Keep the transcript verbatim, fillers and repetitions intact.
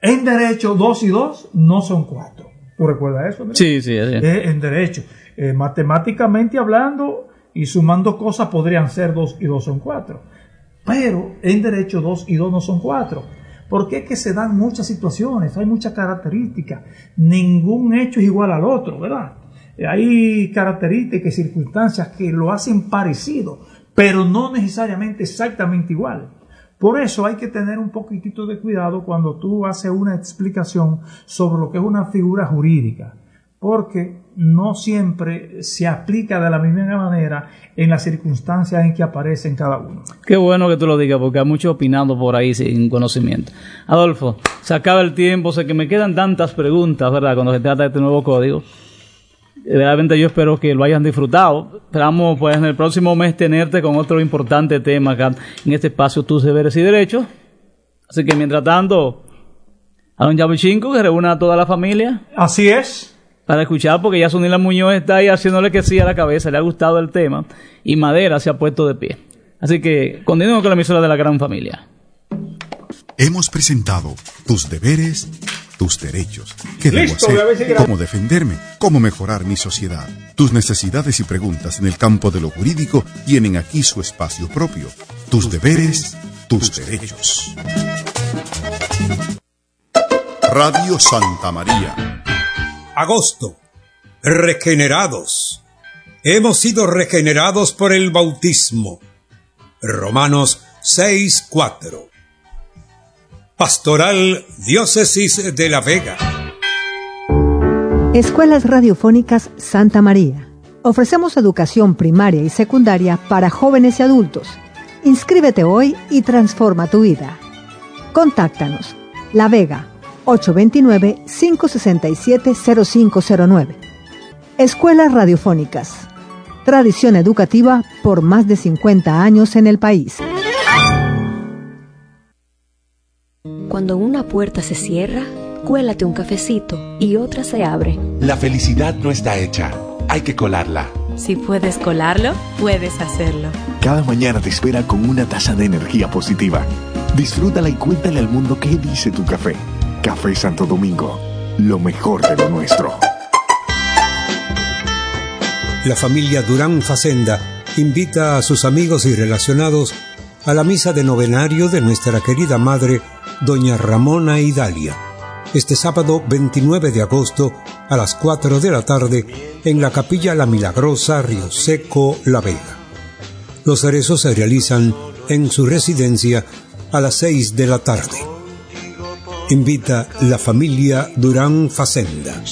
En derecho, dos y dos no son cuatro. ¿Tú recuerdas eso? ¿Verdad? Sí, sí. sí. Eh, en derecho. Eh, matemáticamente hablando y sumando cosas podrían ser dos y dos son cuatro. Pero en derecho dos y dos no son cuatro. Porque es que se dan muchas situaciones, hay muchas características. Ningún hecho es igual al otro, ¿verdad? Hay características y circunstancias que lo hacen parecido, pero no necesariamente exactamente igual. Por eso hay que tener un poquitito de cuidado cuando tú haces una explicación sobre lo que es una figura jurídica, porque no siempre se aplica de la misma manera en las circunstancias en que aparecen cada uno. Qué bueno que tú lo digas, porque hay muchos opinando por ahí sin conocimiento. Adolfo, se acaba el tiempo, sé que me quedan tantas preguntas, ¿verdad?, cuando se trata de este nuevo código. Realmente yo espero que lo hayan disfrutado. Esperamos pues en el próximo mes tenerte con otro importante tema acá en este espacio Tus Deberes y Derechos. Así que mientras tanto, a don Yavichinko que reúna a toda la familia. Así es. Para escuchar, porque ya Sunila Muñoz está ahí haciéndole que sí a la cabeza, le ha gustado el tema y Madera se ha puesto de pie. Así que continuemos con la emisora de la gran familia. Hemos presentado Tus Deberes, Tus Derechos. ¿Qué debo hacer? ¿Cómo defenderme? ¿Cómo mejorar mi sociedad? Tus necesidades y preguntas en el campo de lo jurídico tienen aquí su espacio propio. Tus Deberes, Tus Derechos. Radio Santa María. Agosto. Regenerados. Hemos sido regenerados por el bautismo. Romanos seis cuatro. Pastoral Diócesis de La Vega. Escuelas Radiofónicas Santa María. Ofrecemos educación primaria y secundaria para jóvenes y adultos. Inscríbete hoy y transforma tu vida. Contáctanos. La Vega, ocho dos nueve, cinco seis siete, cero cinco cero nueve. Escuelas Radiofónicas. Tradición educativa por más de cincuenta años en el país. Cuando una puerta se cierra, cuélate un cafecito y otra se abre. La felicidad no está hecha, hay que colarla. Si puedes colarlo, puedes hacerlo. Cada mañana te espera con una taza de energía positiva. Disfrútala y cuéntale al mundo qué dice tu café. Café Santo Domingo, lo mejor de lo nuestro. La familia Durán Facenda invita a sus amigos y relacionados a la misa de novenario de nuestra querida madre, doña Ramona Idalia, este sábado veintinueve de agosto a las cuatro de la tarde en la Capilla La Milagrosa, Río Seco, La Vega. Los cerezos se realizan en su residencia a las seis de la tarde. Invita la familia Durán Facenda.